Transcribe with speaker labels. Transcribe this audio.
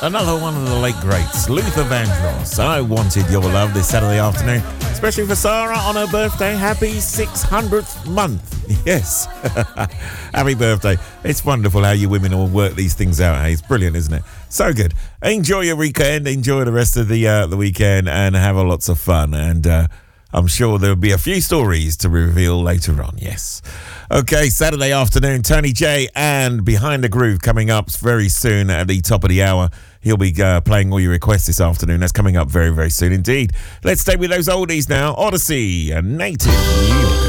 Speaker 1: Another one of the late greats, Luther Vandross. I Wanted Your Love this Saturday afternoon, especially for Sarah on her birthday. Happy 600th month. Yes. Happy birthday. It's wonderful how you women all work these things out. Hey? It's brilliant, isn't it? So good. Enjoy your weekend. Enjoy the rest of the weekend and have lots of fun. And I'm sure there'll be a few stories to reveal later on. Yes. Okay, Saturday afternoon, Tony J and Behind the Groove coming up very soon at the top of the hour. He'll be playing all your requests this afternoon. That's coming up very, very soon indeed. Let's stay with those oldies now. Odyssey, a native New Yorker.